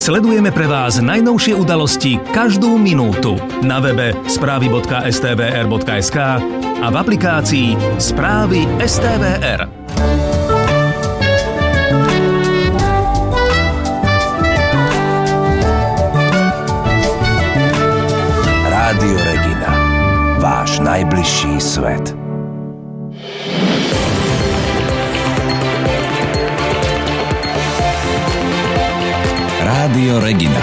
Sledujeme pre vás najnovšie udalosti každú minútu na webe správy.stvr.sk a v aplikácii Správy STVR. Rádio Regina. Váš najbližší svet. Rádio Regina.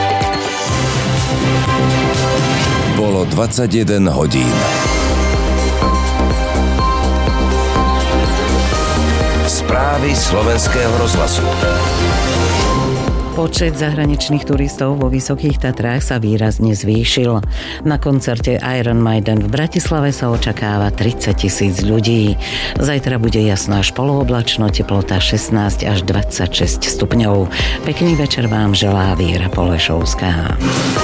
Bolo 21 hodín. Správy Slovenského rozhlasu. Počet zahraničných turistov vo Vysokých Tatrách sa výrazne zvýšil. Na koncerte Iron Maiden v Bratislave sa očakáva 30 000 ľudí. Zajtra bude jasno až polooblačno, teplota 16 až 26 stupňov. Pekný večer vám želá Viera Polešovská.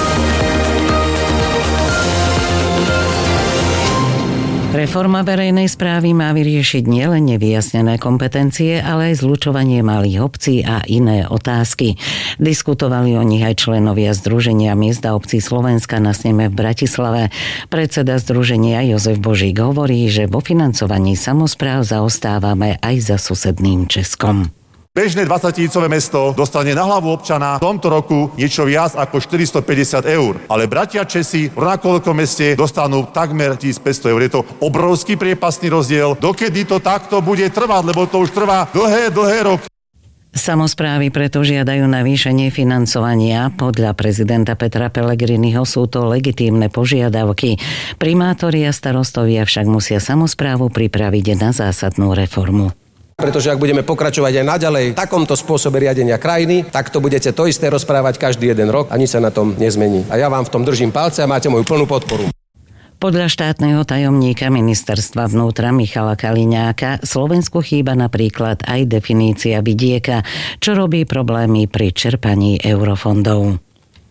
Reforma verejnej správy má vyriešiť nielen nevyjasnené kompetencie, ale aj zlučovanie malých obcí a iné otázky. Diskutovali o nich aj členovia Združenia miest a obcí Slovenska na sneme v Bratislave. Predseda združenia Jozef Božík hovorí, že vo financovaní samospráv zaostávame aj za susedným Českom. Bežné 20-tisícové mesto dostane na hlavu občana v tomto roku niečo viac ako 450 eur. Ale bratia Česi v rovnakom meste dostanú takmer 1500 eur. Je to obrovský priepastný rozdiel. Dokedy to takto bude trvať, lebo to už trvá dlhé roky. Samosprávy preto žiadajú navýšenie financovania. Podľa prezidenta Petra Pellegriniho sú to legitímne požiadavky. Primátori a starostovia však musia samosprávu pripraviť na zásadnú reformu. Pretože ak budeme pokračovať aj naďalej v takomto spôsobe riadenia krajiny, tak to budete to isté rozprávať každý jeden rok a nič sa na tom nezmení. A ja vám v tom držím palce a máte moju plnú podporu. Podľa štátneho tajomníka ministerstva vnútra Michala Kaliňáka Slovensku chýba napríklad aj definícia vidieka, čo robí problémy pri čerpaní eurofondov.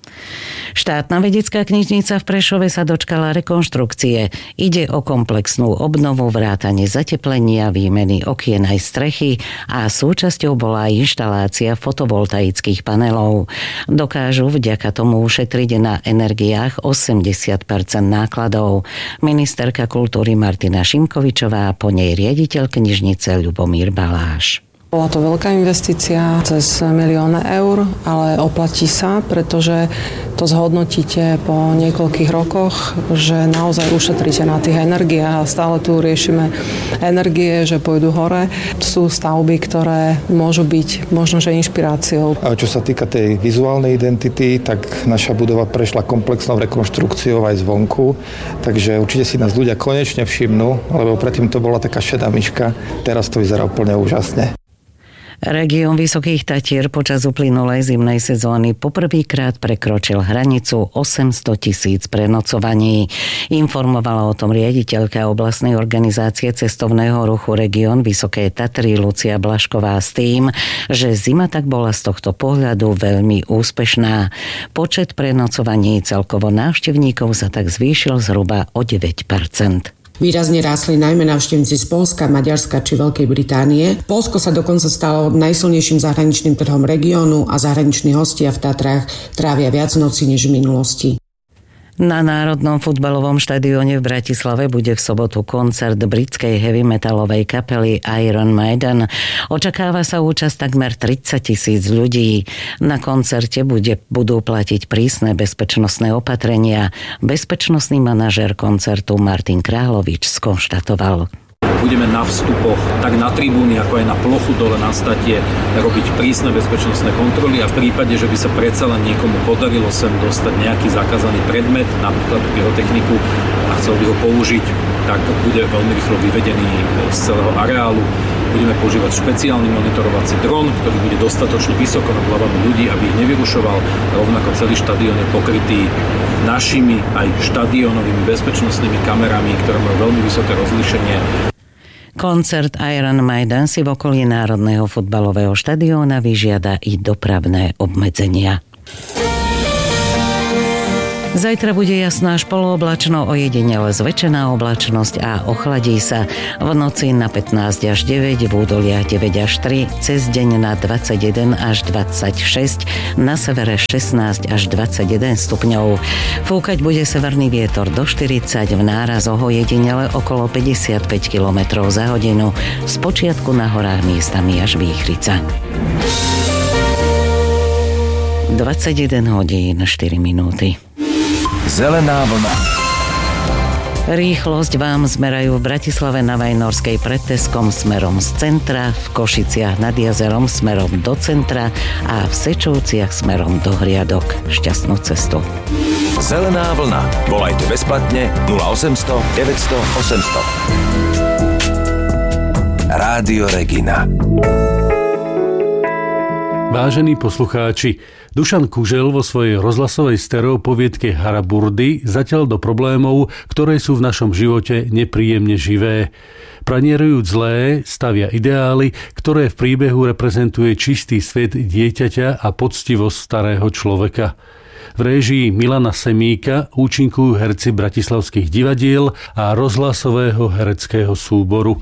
Štátna vedecká knižnica v Prešove sa dočkala rekonštrukcie. Ide o komplexnú obnovu, vrátane zateplenia, výmeny okien aj strechy a súčasťou bola aj inštalácia fotovoltaických panelov. Dokážu vďaka tomu ušetriť na energiách 80% nákladov. Ministerka kultúry Martina Šimkovičová, po nej riaditeľ knižnice Ľubomír Baláš. Bola to veľká investícia, cez 1 000 000 eur, ale oplatí sa, pretože to zhodnotíte po niekoľkých rokoch, že naozaj ušetríte na tých energiách a stále tu riešime energie, že pôjdu hore. Sú stavby, ktoré môžu byť možno, že inšpiráciou. A čo sa týka tej vizuálnej identity, tak naša budova prešla komplexnou rekonštrukciou aj zvonku, takže určite si nás ľudia konečne všimnú, lebo predtým to bola taká šedá myška, teraz to vyzerá úplne úžasne. Región Vysokých Tatier počas uplynulej zimnej sezóny poprvýkrát prekročil hranicu 800 000 prenocovaní. Informovala o tom riaditeľka oblastnej organizácie cestovného ruchu Región Vysoké Tatry Lucia Blašková s tým, že zima tak bola z tohto pohľadu veľmi úspešná. Počet prenocovaní celkovo návštevníkov sa tak zvýšil zhruba o 9%. Výrazne rástli najmä návštevníci z Poľska, Maďarska či Veľkej Británie. Poľsko sa dokonca stalo najsilnejším zahraničným trhom regiónu a zahraniční hostia v Tatrách trávia viac nocí než v minulosti. Na Národnom futbalovom štadióne v Bratislave bude v sobotu koncert britskej heavy metalovej kapely Iron Maiden. Očakáva sa účasť takmer 30 000 ľudí. Na koncerte budú platiť prísne bezpečnostné opatrenia. Bezpečnostný manažér koncertu Martin Královič skonštatoval. Budeme na vstupoch, tak na tribúny, ako aj na plochu dole na statie robiť prísne bezpečnostné kontroly a v prípade, že by sa predsa len niekomu podarilo sem dostať nejaký zakázaný predmet, napríklad pyrotechniku a chcel by ho použiť, tak bude veľmi rýchlo vyvedený z celého areálu. Budeme používať špeciálny monitorovací dron, ktorý bude dostatočne vysoko nad hlavami ľudí, aby ich nevyrušoval. Rovnako celý štadión je pokrytý našimi aj štadiónovými bezpečnostnými kamerami, ktoré majú veľmi vysoké rozlíšenie. Koncert Iron Maiden si v okolí Národného futbalového štadióna vyžiada i dopravné obmedzenia. Zajtra bude jasná až polooblačno, ojedinele zväčšená oblačnosť a ochladí sa. V noci na 15 až 9, v údoliach 9 až 3, cez deň na 21 až 26, na severe 16 až 21 stupňov. Fúkať bude severný vietor do 40, v nárazoch ojedinele okolo 55 km za hodinu. Spočiatku na horách miestami až výchrica. 21 hodín 4 minúty. Zelená vlna. Rýchlosť vám zmerajú v Bratislave na Vajnorskej pred Teskom smerom z centra, v Košiciach nad jazerom smerom do centra a v Sečovciach smerom do Hriadok. Šťastnú cestu. Zelená vlna. Volajte bezplatne 0800 900 800. Rádio Regina. Vážení poslucháči, Dušan Kužel vo svojej rozhlasovej stereopoviedke Haraburdy zatiaľ do problémov, ktoré sú v našom živote nepríjemne živé. Pranierujú zlé, stavia ideály, ktoré v príbehu reprezentuje čistý svet dieťaťa a poctivosť starého človeka. V réžii Milana Semíka účinkujú herci bratislavských divadiel a rozhlasového hereckého súboru.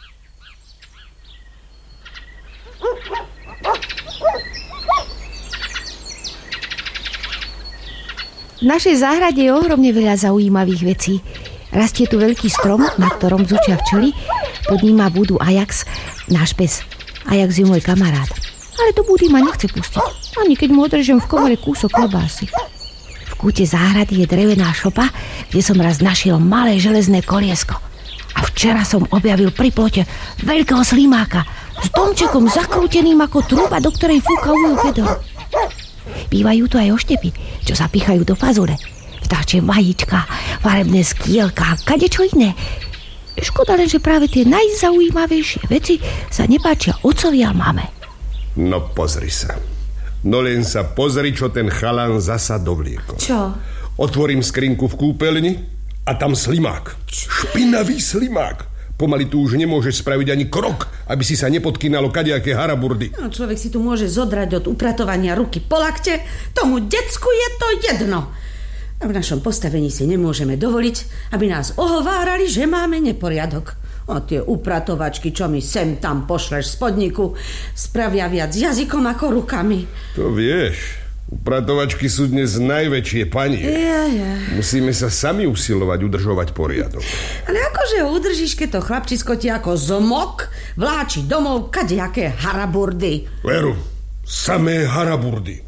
V našej záhrade je ohromne veľa zaujímavých vecí. Rastie tu veľký strom, na ktorom zučia včely, pod ním má budu Ajax, náš pes. Ajax je môj kamarát. Ale do budy ma nechce pustiť, ani keď mu odrežem v komore kúsok klobásy. V kúte záhrady je drevená šopa, kde som raz našiel malé železné koliesko. A včera som objavil pri plote veľkého slimáka s domčekom zakrúteným ako trúba, do ktorej fúka ujo Fedor. Bývajú tu aj oštepy, čo sa pichajú do fazule. Vtáčie vajíčka, farebné skielka a kadečo iné. Škoda len, že práve tie najzaujímavejšie veci sa nepáčia ocovi a mame. No pozri sa. No len sa pozri, čo ten chalan zasa dovliekol. Čo? Otvorím skrinku v kúpeľni a tam slimák. Špinavý slimák. Pomaly tu už nemôžeš spraviť ani krok, aby si sa nepodkynalo kadejaké haraburdy. No, človek si tu môže zodrať od upratovania ruky po lakte. Tomu decku je to jedno. A v našom postavení si nemôžeme dovoliť, aby nás ohovárali, že máme neporiadok. A tie upratovačky, čo mi sem tam pošleš z podniku, spravia viac jazykom ako rukami. To vieš, upratovačky sú dnes najväčšie panie. Musíme sa sami usilovať udržovať poriadok. Ale akože ho udržíš, keď to chlapčisko ti ako zmok vláči domov kadejaké haraburdy? Veru, samé haraburdy.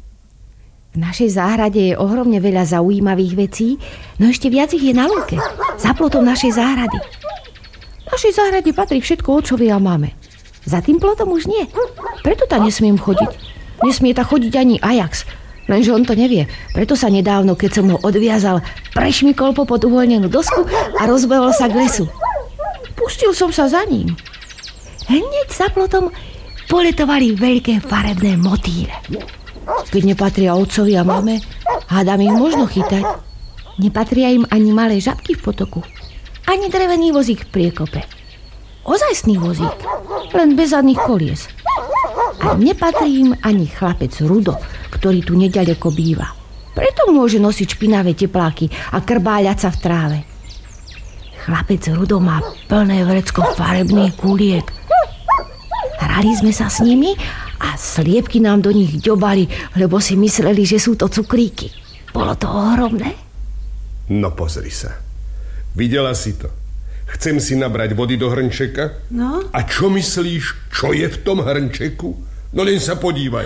V našej záhrade je ohromne veľa zaujímavých vecí, no ešte viac ich je na lúke, za plotom našej záhrady. V našej záhrade patrí všetko otcovi a mame. Za tým plotom už nie. Preto tam nesmiem chodiť. Nesmie tam chodiť ani Ajax. Lenže on to nevie. Preto sa nedávno, keď som ho odviazal, prešmykol po uvoľnenú dosku a rozbehol sa k lesu. Pustil som sa za ním. Hneď za plotom poletovali veľké farebné motýle. Keď nepatria otcovi a mame, hádam ich možno chytať. Nepatria im ani malé žabky v potoku. Ani drevený vozík v priekope. Ozajstný vozík, len bez zadných kolies. A nepatrí im ani chlapec Rudo, ktorý tu neďaleko býva. Preto môže nosiť špinavé tepláky a krbáľať sa v tráve. Chlapec Rudo má plné vrecko farebných kuliek. Hrali sme sa s nimi a sliepky nám do nich ďobali, lebo si mysleli, že sú to cukríky. Bolo to ohromné. No pozri sa. Videla si to. Chcem si nabrať vody do hrnčeka. No? A čo myslíš, čo je v tom hrnčeku? No len sa podívaj.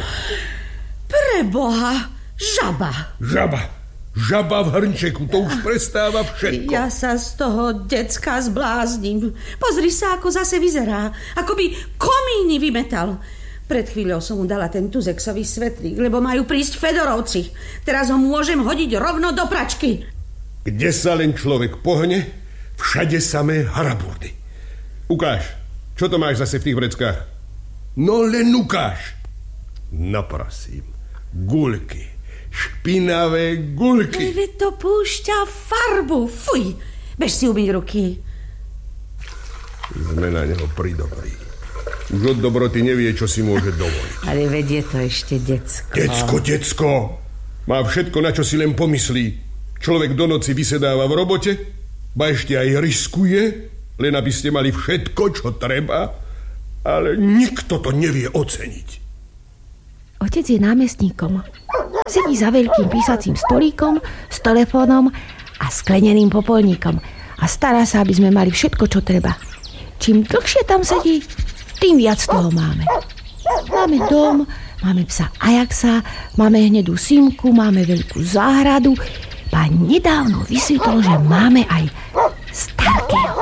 Preboha, žaba. Žaba v hrnčeku, to už prestáva všetko. Ja sa z toho decka zblázním. Pozri sa, ako zase vyzerá. Ako by komíny vymetal. Pred chvíľou som mu dala ten tuzexový svetlík, lebo majú prísť Fedorovci. Teraz ho môžem hodiť rovno do pračky. Kde sa len človek pohne, všade samé haraburdy. Ukáž, čo to máš zase v tých vreckách? No len ukáž. No prosím, guľky. Špinavé guľky. Veď to púšťa farbu. Fuj, bež si umyť ruky. Sme na neho pridobrí. Už od dobroty nevie, čo si môže dovoliť. Ale veď je to ešte decko. Decko. Má všetko, na čo si len pomyslí. Človek do noci vysedáva v robote, ba ešte aj riskuje, len aby ste mali všetko, čo treba, ale nikto to nevie oceniť. Otec je námestníkom. Sedí za veľkým písacím stolíkom, s telefónom a skleneným popolníkom a stará sa, aby sme mali všetko, čo treba. Čím dlhšie tam sedí, tým viac toho máme. Máme dom, máme psa Ajaxa, máme hnedú Simku, máme veľkú záhradu. Pán nedávno vysvetlil, že máme aj Starkého.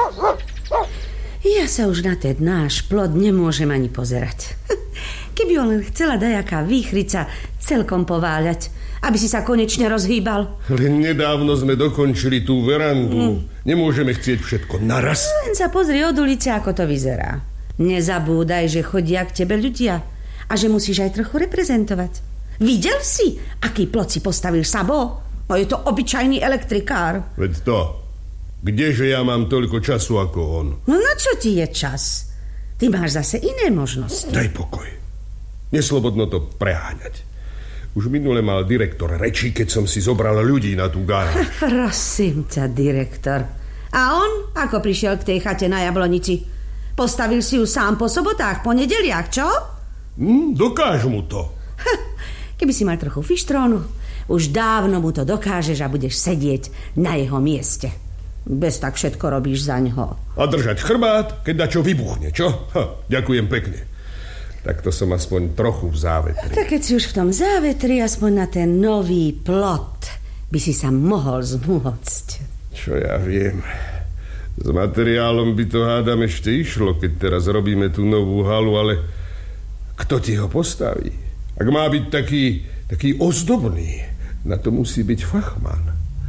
Ja sa už na ten náš plod nemôžem ani pozerať. Keby on len chcela dajaká výchrica celkom pováľať, aby si sa konečne rozhýbal. Len nedávno sme dokončili tú verandu. Nemôžeme chcieť všetko naraz. Len sa pozri od ulice, ako to vyzerá. Nezabúdaj, že chodia k tebe ľudia a že musíš aj trochu reprezentovať. Videl si, aký plot si postavil Sabo? No je to obyčajný elektrikár. Veď to. Kdeže ja mám toľko času ako on? No na čo ti je čas? Ty máš zase iné možnosti. Daj pokoj. Neslobodno to preháňať. Už minule mal direktor reči, keď som si zobral ľudí na tú garáž. Prosím ťa, direktor. A on, ako prišiel k tej chate na Jablonici? Postavil si ju sám po sobotách, po nedeliach, čo? Dokáž mu to. Keby si mal trochu fištrónu, už dávno mu to dokážeš a budeš sedieť na jeho mieste. Bez tak všetko robíš za ňo. A držať chrbát, keď dačo vybuchne, čo? Ďakujem pekne. Tak to som aspoň trochu v závetri. Tak keď si už v tom závetri, aspoň na ten nový plot by si sa mohol zmôcť. Čo ja viem. S materiálom by to hádam ešte išlo, keď teraz robíme tú novú halu, ale kto ti ho postaví? Ak má byť taký ozdobný, na to musí byť fachman.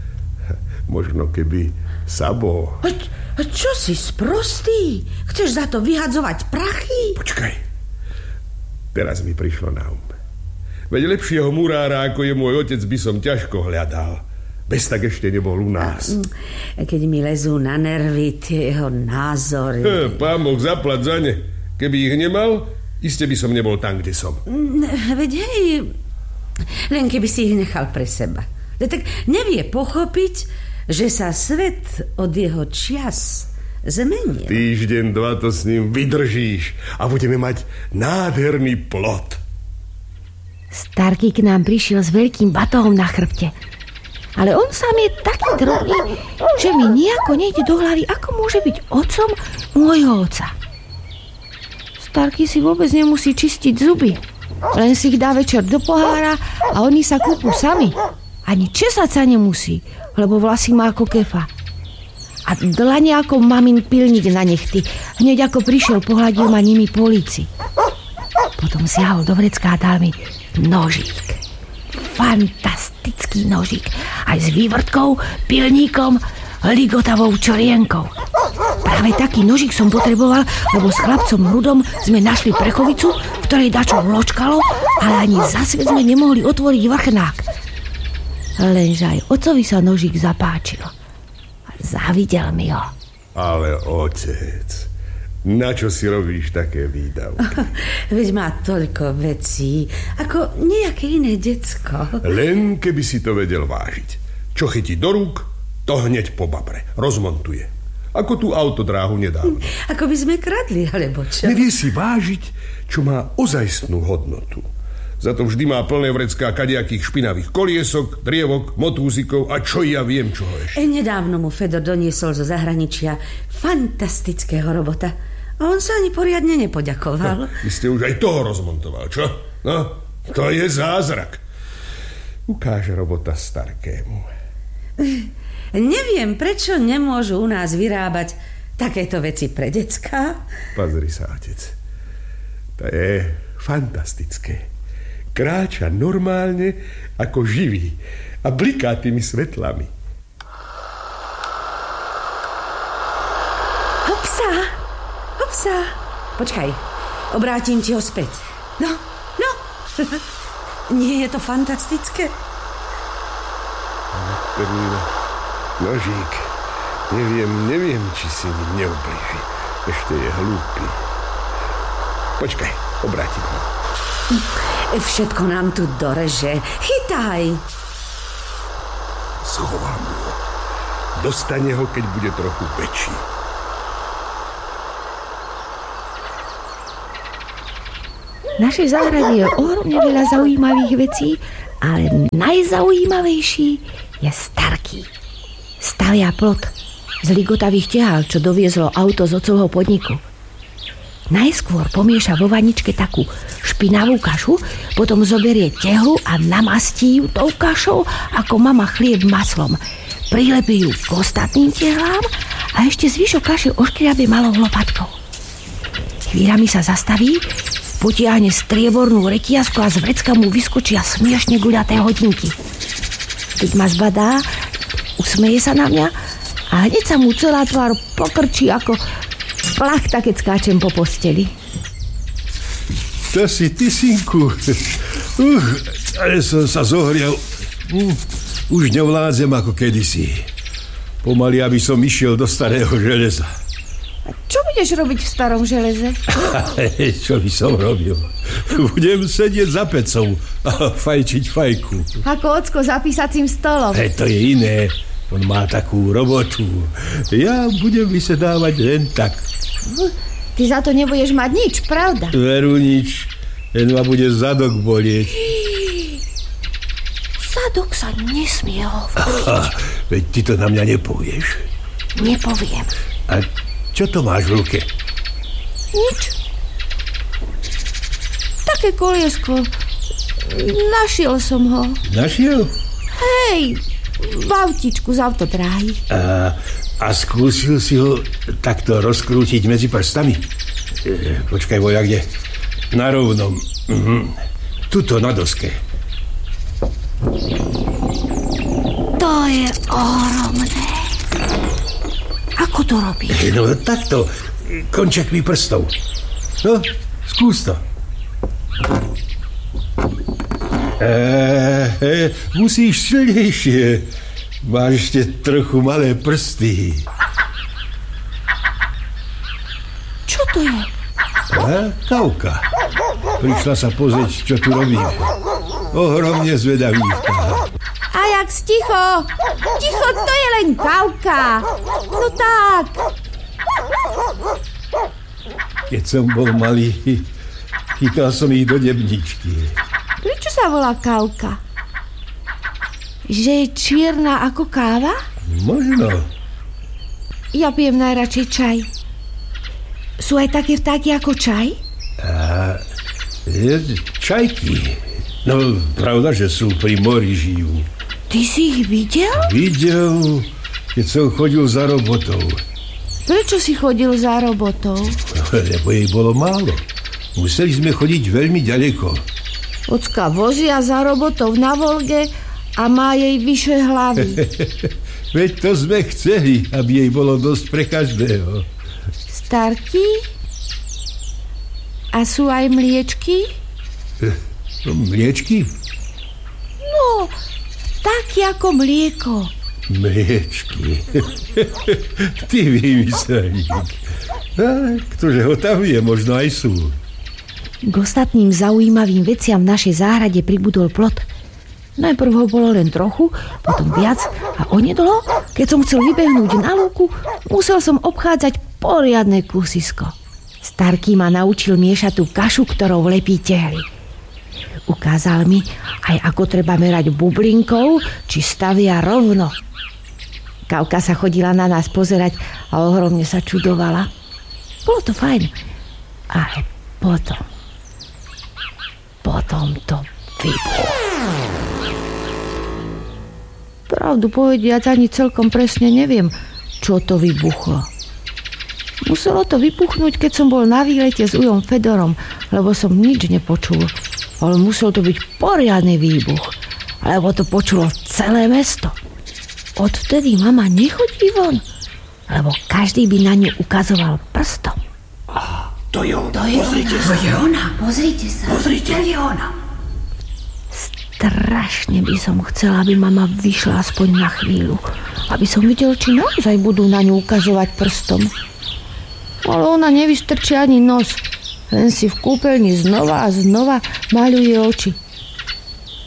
Možno keby Sabo... A čo si sprostý? Chceš za to vyhadzovať prachy? Počkaj. Teraz mi prišlo na um. Veď lepšieho murára, ako je môj otec, by som ťažko hľadal. Bez tak ešte nebol u nás. Keď mi lezú na nervy tie jeho názory. Pán Boh zaplať za ne. Keby ich nemal, iste by som nebol tam, kde som. Veď hej, len keby si ich nechal pre seba. Tak nevie pochopiť, že sa svet od jeho čias zmenil. Týždeň, dva to s ním vydržíš a budeme mať nádherný plot. Starký k nám prišiel s veľkým batohom na chrbte. Ale on sám je taký drobný, že mi nejako nejde do hlavy, ako môže byť otcom môjho otca. Starký si vôbec nemusí čistiť zuby. Len si ich dá večer do pohára a oni sa kúpu sami. Ani česať sa nemusí, lebo vlasy má ako kefa. A dlane ako mamin pilník na nechty. Hneď ako prišiel, pohľadil ma nimi po líci. Potom siahol do vrecka a dal mi nožík. Fantastický nožík. Aj s vývrtkou, pilníkom, ligotavou čorienkou. Práve taký nožík som potreboval, lebo s chlapcom Hrudom sme našli prechovicu, v ktorej dačo ločkalo, ale ani za svet sme nemohli otvoriť vrchnák. Lenže aj otcovi sa nožík zapáčil. Závidel mi ho. Ale otec, na čo si robíš také výdavky? Veď má toľko vecí, ako nejaké iné decko. Len keby si to vedel vážiť. Čo chytí do rúk, to hneď po babre. Rozmontuje. Ako tú autodráhu nedávno. Ako by sme kradli, alebo čo? Nevie si vážiť, čo má ozajstnú hodnotu. Za to vždy má plné vrecká kadejakých špinavých koliesok, drievok, motúzikov a čo ja viem, čoho ešte. Nedávno mu Fedor doniesol zo zahraničia fantastického robota. A on sa ani poriadne nepoďakoval. Vy ste už aj toho rozmontoval, čo? No, to je zázrak. Ukáže robota Starkému. Neviem, prečo nemôžu u nás vyrábať takéto veci pre decka. Pozri sa, otec. To je fantastické. Kráča normálne ako živý a bliká tými svetlami. Hopsa, hopsa. Počkaj, obrátim ti ho späť. No. Nie je to fantastické? Nožík. Neviem, či si ním neublíži. Ešte je hlúpy. Počkaj, obrátim ho. Všetko nám tu doreže. Chytaj. Schovám ho. Dostane ho, keď bude trochu väčší. V našej záhrade je ohromne veľa zaujímavých vecí, ale najzaujímavejší je Starký. Stavia plot z ligotavých tehál, čo doviezlo auto z otcovho podniku. Najskôr pomieša vo vaničke takú špinavú kašu, potom zoberie tehlu a namastí ju tou kašou ako mama chlieb maslom. Prilepí ju k ostatným tehlám a ešte zvyšok kaše oškriabe malou lopatkou. Chvíľami sa zastaví, potiahne striebornú rekiazku a z vrecka mu vyskočia smiešne guľaté hodinky. Keď ma zbadá, usmeje sa na mňa a hneď sa mu celá tvár pokrčí ako plachta, keď skáčem po posteli. To si ty, synku. Ale som sa zohrial. Už nevládzem ako kedysi. Pomaly, aby som išiel do starého železa. Čo budeš robiť v starom železe? Čo by som robil? Budem sedieť za pecou a fajčiť fajku. Ako ocko za písacím stolom. To je iné. On má takú robotu. Ja budem vysedávať len tak. Ty za to nebudeš mať nič, pravda? Veru nič. Len ma bude zadok bolieť. Zadok sa nesmie hovoriť. Veď ty to na mňa nepovieš. Nepoviem. A čo to máš v ruke? Nič. Také koliesko. Našiel som ho. Našiel? Hej, v autičku z autodráhy. A skúsil si ho takto rozkrútiť medzi prstami? Počkaj, voja, kde? Na rovnom. Tuto na doske. To je ohromné. Ako to robíš? No takto, končekmi prstov. No, skús to. Musíš silnejšie. Máš ešte trochu malé prsty. Čo to je? Kavka. Prišla sa pozrieť, čo tu robíme. Ohromne zvedavývka. Ajax, ticho! Ticho, to je len kavka. No tak. Keď som bol malý, chytal som ich do debničky. Prečo sa volá kavka? Že je čierna ako káva? Možno. Ja pijem najradšej čaj. Sú aj také vtáky ako čaj? Čajky. No, pravda, že sú pri mori žijú. Ty si ich videl? Videl, keď som chodil za robotou. Prečo si chodil za robotou? Lebo jej bolo málo. Museli sme chodiť veľmi ďaleko. Ocka vozia za robotou na Volge a má jej vyššie hlavy. Veď to sme chceli, aby jej bolo dosť pre každého. Starky? A sú aj mliečky? Mliečky? No, taký ako mlieko. Mliečky. Ty vymyselník. Ktože ho tam je, možno aj sú. K ostatným zaujímavým veciam v našej záhrade pribudol plot. Najprv ho bolo len trochu, potom viac a onedlho, keď som chcel vybehnúť na lúku, musel som obchádzať poriadne kúsisko. Starký ma naučil miešať tú kašu, ktorou lepí tehly. Ukázal mi aj, ako treba merať bublinkou, či stavia rovno. Kavka sa chodila na nás pozerať a ohromne sa čudovala. Bolo to fajn, ale potom to vybuchlo. Pravdu povediac, ani celkom presne neviem, čo to vybuchlo. Muselo to vypuchnúť, keď som bol na výlete s ujom Fedorom, lebo som nič nepočul. Ale musel to byť poriadny výbuch, lebo to počulo celé mesto. Odvtedy mama nechodí von, lebo každý by na ňu ukazoval prstom. To je ona, pozrite sa. To je ona, pozrite sa. Pozrite. To je ona. Strašne by som chcela, aby mama vyšla aspoň na chvíľu, aby som videl, či naozaj budú na ňu ukazovať prstom. Ale ona nevystrčí ani nos, len si v kúpeľni znova a znova maľuje oči.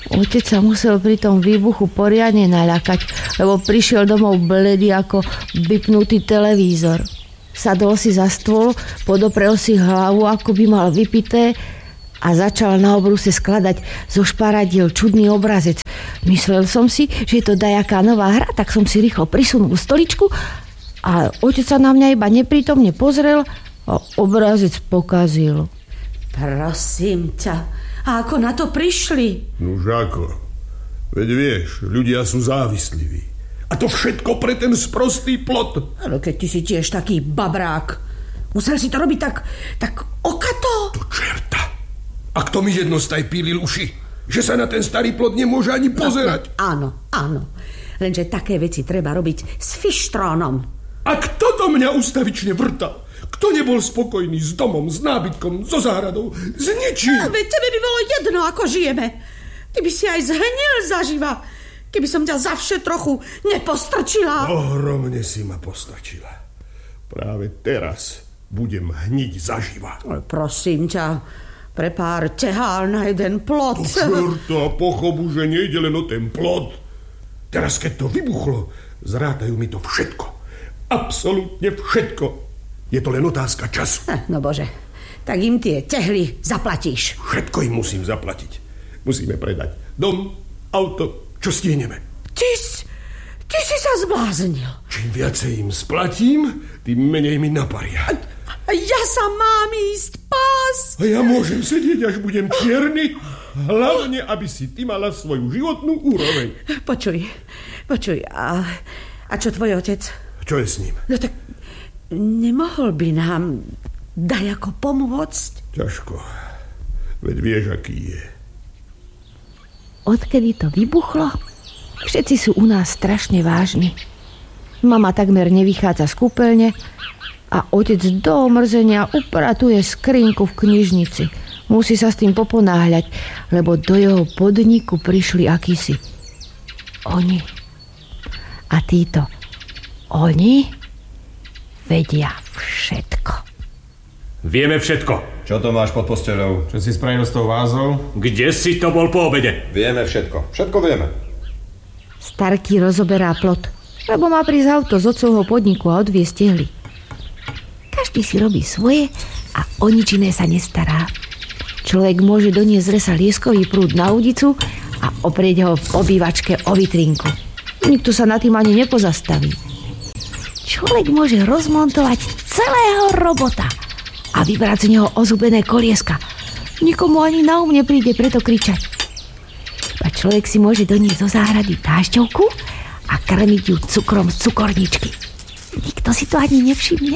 Otec sa musel pri tom výbuchu poriadne naľakať, lebo prišiel domov bledý ako vypnutý televízor. Sadol si za stôl, podoprel si hlavu, ako by mal vypité a začal na obruse skladať zo šparadiel čudný obrazec. Myslel som si, že je to dajaká nová hra, tak som si rýchlo prisunul stoličku a otec sa na mňa iba neprítomne pozrel a obrazec pokazil. Prosím ťa, a ako na to prišli? Nuž ako? Veď vieš, ľudia sú závislí. A to všetko pre ten sprostý plot. Ale keď ty si tiež taký babrák, musel si to robiť tak okato? To čerta. A kto mi jednostaj pílil uši? Že sa na ten starý plot nemôže ani pozerať. No, áno. Lenže také veci treba robiť s fištrónom. A kto to mňa ustavične vrtal? Kto nebol spokojný s domom, s nábytkom, so záhradou, s ničím? Veď tebe by bolo jedno, ako žijeme. Ty by si aj zhnil zaživa, keby som ťa zavše trochu nepostrčila. Ohromne si ma postrčila. Práve teraz budem hniť zaživa. Prosím ťa, pre pár tehál na jeden plot. Čerta, pochobu, že nejde len o ten plot. Teraz, keď to vybuchlo, zrátajú mi to všetko. Absolútne všetko. Je to len otázka času. No bože, tak im tie tehly zaplatíš. Všetko im musím zaplatiť. Musíme predať dom, auto, čo stihneme. Ty si sa zbláznil. Čím viacej im splatím, tým menej mi naparia. A ja sa mám ísť pás. A ja môžem sedieť, až budem čierny. Hlavne, aby si ty mala svoju životnú úroveň. Počuj, a čo tvoj otec? Čo je s ním? No tak nemohol by nám dajako pomôcť? Ťažko. Veď vieš, aký je. Odkedy to vybuchlo, všetci sú u nás strašne vážni. Mama takmer nevychádza z kúpeľne a otec do omrzenia upratuje skrinku v knižnici. Musí sa s tým poponáhľať, lebo do jeho podniku prišli akýsi oni. A títo oni vedia všetko. Vieme všetko. Čo to máš pod posteľou? Čo si spravil s tou vázou? Kde si to bol po obede? Vieme všetko. Všetko vieme. Starký rozoberá plot, lebo má prísť auto z otcovho podniku a odviesť tehly. Každý si robí svoje a o nič iné sa nestará. Človek môže doniesť z lesa lieskový prúd na udicu a oprieť ho v obývačke o vitrinku. Nikto sa nad tým ani nepozastaví. Človek môže rozmontovať celého robota a vybrať z neho ozubené kolieska. Nikomu ani na nepríde preto kričať. A človek si môže doniesť zo záhrady tášťovku a krmiť ju cukrom z cukorničky. Nikto si to ani nevšimne.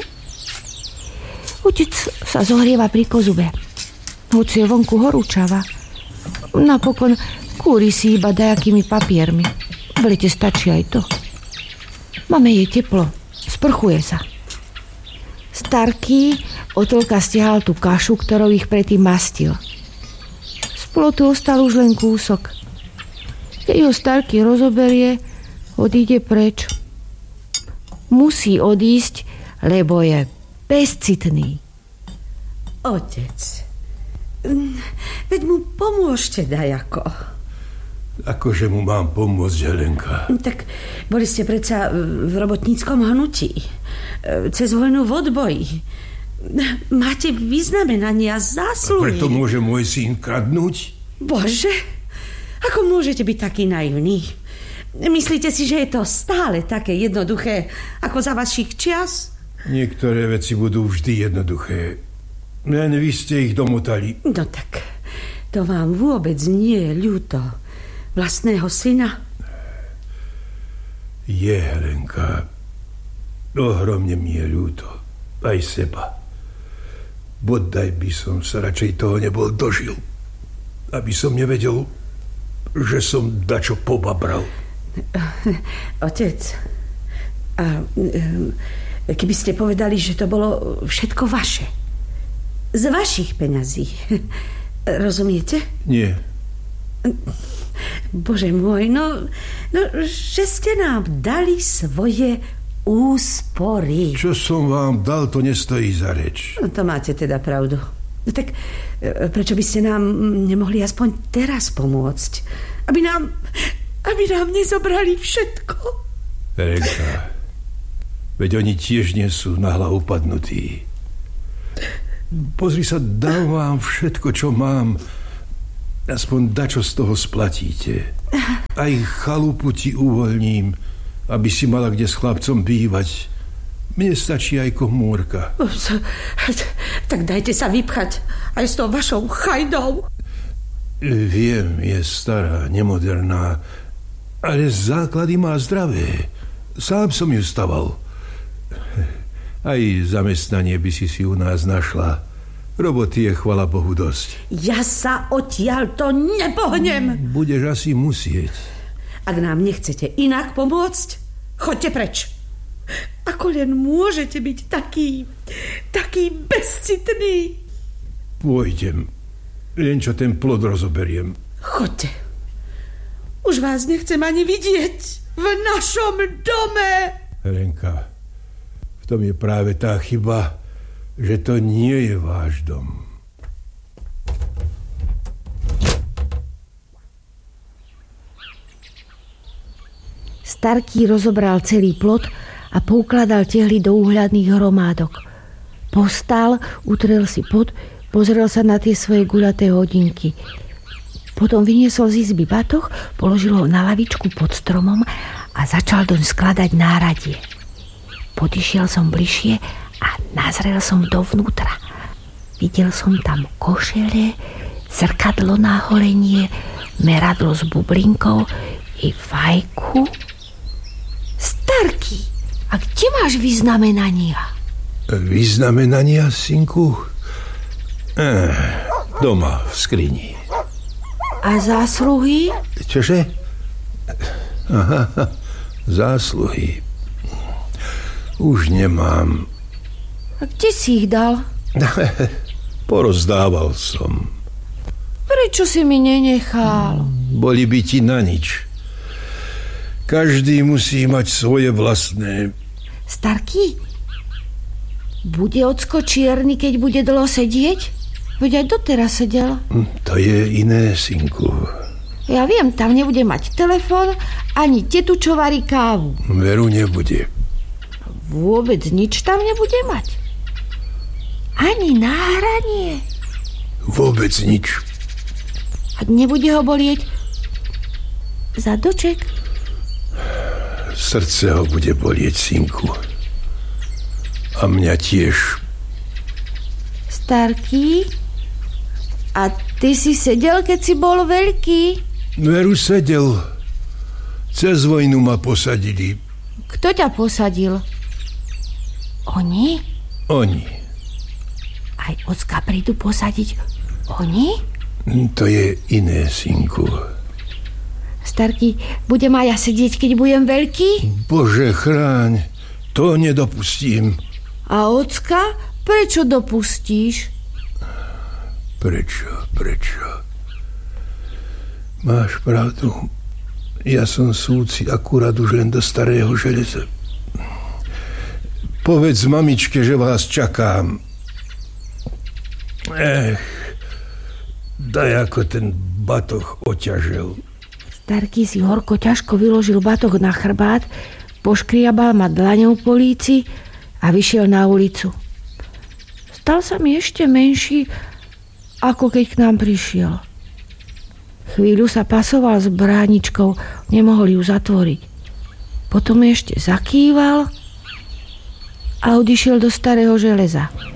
Otec sa zohrieva pri kozube. Hoci je vonku horúčava. Napokon kúri si iba dajakými papiermi. V lete stačí aj to. Máme jej teplo. Sprchuje sa. Starký otolka stiahal tú kašu, ktorou ich predtým mastil. Z plotu ostal už len kúsok. Keď ho Starký rozoberie, odíde preč. Musí odísť, lebo je bezcitný. Otec, veď mu pomôžte dajako. Akože mu mám pomôcť, Helenka? Tak boli ste predsa v robotníckom hnutí. Cez vojnu v odboji. Máte vyznamenania zásluhy. A preto môže môj syn kradnúť? Bože, ako môžete byť taký naivný? Myslíte si, že je to stále také jednoduché ako za vašich čias? Niektoré veci budú vždy jednoduché. Len vy ste ich domotali. No tak, to vám vôbec nie je ľúto vlastného syna? Je, Helenka. Ohromne mi je ľúto. Aj seba. Bodaj by som sa radšej toho nebol dožil. Aby som nevedel, že som dačo pobabral. Otec, keby ste povedali, že to bolo všetko vaše. Z vašich peňazí. Rozumiete? Nie. Bože môj, no že ste nám dali svoje úspory. Čo som vám dal, to nestojí za reč. No to máte teda pravdu. No tak prečo by ste nám nemohli aspoň teraz pomôcť? Aby nám nezobrali všetko. Renka, veď oni tiež nie sú na hlavu padnutí. Pozri sa, dám vám všetko, čo mám. Aspoň dačo z toho splatíte. Aj chalupu ti uvoľním, aby si mala kde s chlapcom bývať. Mne stačí aj komórka. Tak dajte sa vypchať aj s tou vašou chajdou. Viem, je stará, nemoderná, ale základy má zdravé. Sám som ju staval. Aj zamestnanie by si u nás našla. Roboty je, chvala Bohu, dosť. Ja sa odtiaľ to nepohnem. Budeš asi musieť. Ak nám nechcete inak pomôcť, choďte preč. Ako len môžete byť taký bezcitný. Pôjdem. Len čo ten plod rozoberiem. Choďte. Už vás nechcem ani vidieť v našom dome. Helenka, v tom je práve tá chyba, že to nie je váš dom. Starký rozobral celý plot a poukladal tehly do úhľadných hromádok. Postal, utrel si pot, pozrel sa na tie svoje guľaté hodinky. Potom vyniesol z izby batoh, položil ho na lavičku pod stromom a začal doň skladať náradie. Podišiel som bližšie a nazrel som dovnútra. Videl som tam košele, zrkadlo na holenie, meradlo s bublinkou i fajku. Starký, a kde máš vyznamenania? Vyznamenania, synku? Doma, v skrini. A zásluhy? Čože? Aha, zásluhy. Už nemám. A kde si ich dal? Porozdával som. Prečo si mi nenechal? Boli by ti na nič. Každý musí mať svoje vlastné. Starký, bude ocko čierny, keď bude dlho sedieť? Veď aj doteraz sedel. To je iné, synku. Ja viem, tam nebude mať telefón, ani tetu, čo varí kávu. Veru nebude. Vôbec nič tam nebude mať. Ani náhranie. Vôbec nič. A nebude ho bolieť zadoček? Srdce ho bude bolieť, synku. A mňa tiež. Starký, a ty si sedel, keď si bol veľký? Veru sedel. Cez vojnu ma posadili. Kto ťa posadil? Oni? Oni. Aj ocka prídu posadiť oni? To je iné, synku. Starký, budem aj ja sedieť, keď budem veľký? Bože chráň, to nedopustím. A ocka? Prečo dopustíš? Prečo? Máš pravdu. Ja som súci akurát už len do starého železa. Povedz mamičke, že vás čakám. Daj, ako ten batoh oťažel. Starký si horko ťažko vyložil batoh na chrbát, poškriabal ma dlaňou po líci a vyšiel na ulicu. Stal sa mi ešte menší, ako keď k nám prišiel. Chvíľu sa pasoval s bráničkou, nemohol ju zatvoriť. Potom ešte zakýval a odišiel do starého železa.